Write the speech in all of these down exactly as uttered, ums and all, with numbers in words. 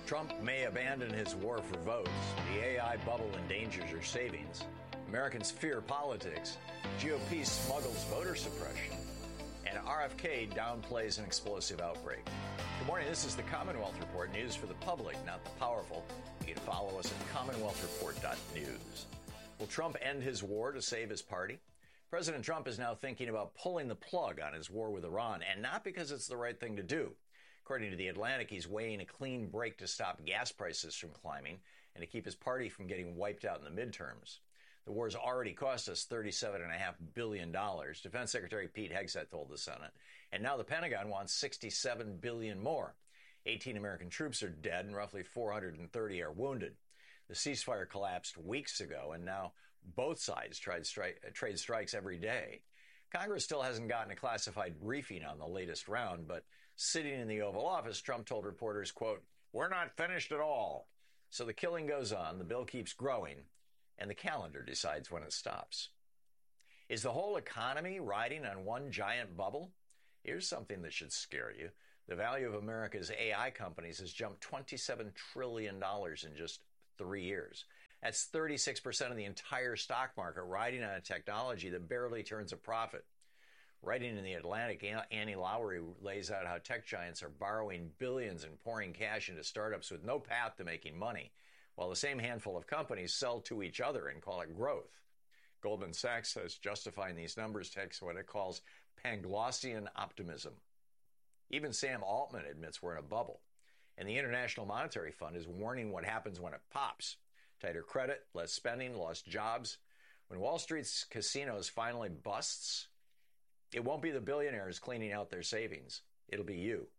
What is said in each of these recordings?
Trump may abandon his war for votes. The A I bubble endangers your savings. Americans fear politics. G O P smuggles voter suppression. And R F K downplays an explosive outbreak. Good morning. This is the Commonwealth Report, news for the public, not the powerful. You can follow us at commonwealth report dot news. Will Trump end his war to save his party? President Trump is now thinking about pulling the plug on his war with Iran, and not because it's the right thing to do. According to The Atlantic, he's weighing a clean break to stop gas prices from climbing and to keep his party from getting wiped out in the midterms. The war's already cost us thirty-seven point five billion dollars, Defense Secretary Pete Hegseth told the Senate. And now the Pentagon wants sixty-seven billion dollars more. eighteen American troops are dead and roughly four hundred thirty are wounded. The ceasefire collapsed weeks ago, and now both sides tried stri- trade strikes every day. Congress still hasn't gotten a classified briefing on the latest round, but sitting in the Oval Office, Trump told reporters, quote, "We're not finished at all." So the killing goes on, the bill keeps growing, and the calendar decides when it stops. Is the whole economy riding on one giant bubble? Here's something that should scare you. The value of America's A I companies has jumped twenty-seven trillion dollars in just three years. That's thirty-six percent of the entire stock market riding on a technology that barely turns a profit. Writing in The Atlantic, Annie Lowrey lays out how tech giants are borrowing billions and pouring cash into startups with no path to making money, while the same handful of companies sell to each other and call it growth. Goldman Sachs says justifying these numbers takes what it calls Panglossian optimism. Even Sam Altman admits we're in a bubble. And the International Monetary Fund is warning what happens when it pops. Tighter credit, less spending, lost jobs. When Wall Street's casinos finally busts, it won't be the billionaires cleaning out their savings. It'll be you.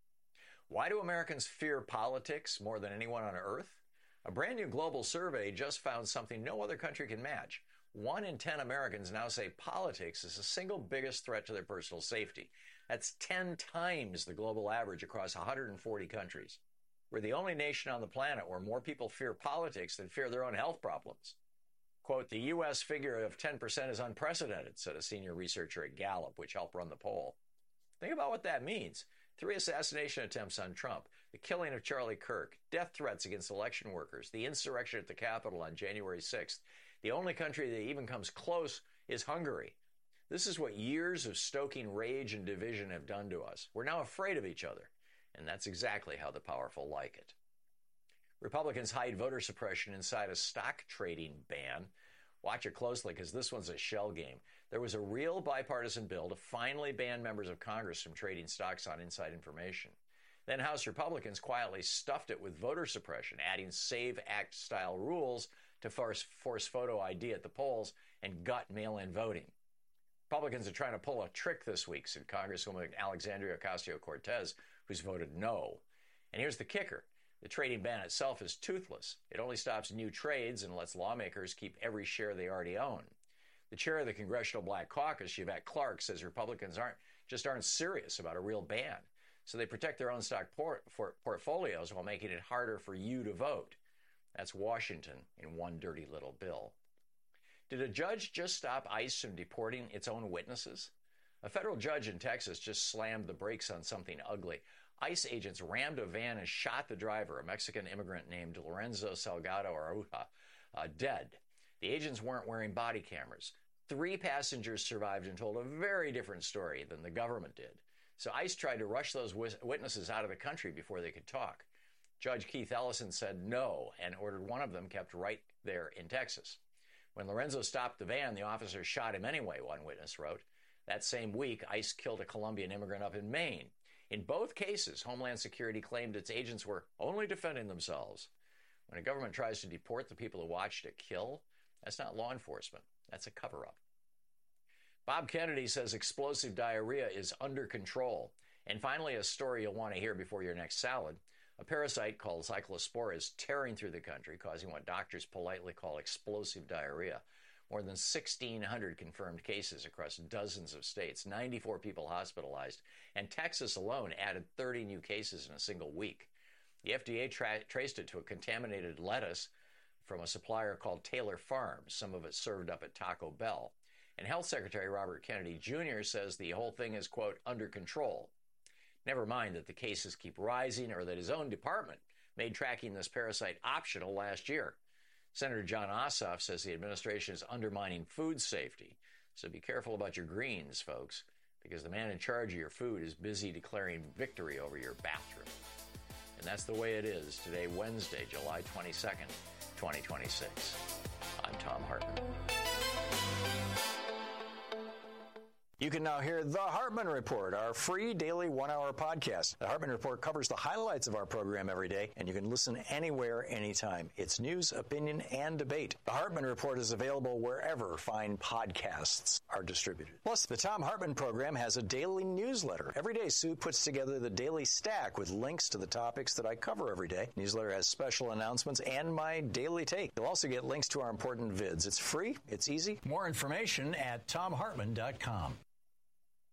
Why do Americans fear politics more than anyone on earth? A brand new global survey just found something no other country can match. One in ten Americans now say politics is the single biggest threat to their personal safety. That's ten times the global average across one hundred forty countries. We're the only nation on the planet where more people fear politics than fear their own health problems. Quote, "The U S figure of ten percent is unprecedented," said a senior researcher at Gallup, which helped run the poll. Think about what that means. Three assassination attempts on Trump, the killing of Charlie Kirk, death threats against election workers, the insurrection at the Capitol on January sixth. The only country that even comes close is Hungary. This is what years of stoking rage and division have done to us. We're now afraid of each other, and that's exactly how the powerful like it. Republicans hide voter suppression inside a stock trading ban. Watch it closely because this one's a shell game. There was a real bipartisan bill to finally ban members of Congress from trading stocks on inside information. Then House Republicans quietly stuffed it with voter suppression, adding SAVE Act-style rules to force, force photo I D at the polls and gut mail-in voting. Republicans are trying to pull a trick this week, said Congresswoman Alexandria Ocasio-Cortez, who's voted no. And here's the kicker. The trading ban itself is toothless. It only stops new trades and lets lawmakers keep every share they already own. The chair of the Congressional Black Caucus, Yvette Clarke, says Republicans aren't just aren't serious about a real ban. So they protect their own stock port- for portfolios while making it harder for you to vote. That's Washington in one dirty little bill. Did a judge just stop ICE from deporting its own witnesses? A federal judge in Texas just slammed the brakes on something ugly. ICE agents rammed a van and shot the driver, a Mexican immigrant named Lorenzo Salgado Aruja, uh, dead. The agents weren't wearing body cameras. Three passengers survived and told a very different story than the government did. So ICE tried to rush those witnesses out of the country before they could talk. Judge Keith Ellison said no and ordered one of them kept right there in Texas. When Lorenzo stopped the van, the officer shot him anyway, one witness wrote. That same week, ICE killed a Colombian immigrant up in Maine. In both cases, Homeland Security claimed its agents were only defending themselves. When a government tries to deport the people who watched it kill, that's not law enforcement. That's a cover-up. Bob Kennedy says explosive diarrhea is under control. And finally, a story you'll want to hear before your next salad. A parasite called Cyclospora is tearing through the country, causing what doctors politely call explosive diarrhea. More than sixteen hundred confirmed cases across dozens of states, ninety-four people hospitalized, and Texas alone added thirty new cases in a single week. The F D A tra- traced it to a contaminated lettuce from a supplier called Taylor Farms, some of it served up at Taco Bell. And Health Secretary Robert Kennedy Junior says the whole thing is, quote, under control. Never mind that the cases keep rising or that his own department made tracking this parasite optional last year. Senator John Ossoff says the administration is undermining food safety. So be careful about your greens, folks, because the man in charge of your food is busy declaring victory over your bathroom. And that's the way it is today, Wednesday, July twenty-second, twenty twenty-six. I'm Thom Hartmann. You can now hear The Hartmann Report, our free daily one-hour podcast. The Hartmann Report covers the highlights of our program every day, and you can listen anywhere, anytime. It's news, opinion, and debate. The Hartmann Report is available wherever fine podcasts are distributed. Plus, the Thom Hartmann program has a daily newsletter. Every day, Sue puts together the daily stack with links to the topics that I cover every day. The newsletter has special announcements and my daily take. You'll also get links to our important vids. It's free. It's easy. More information at thom hartmann dot com.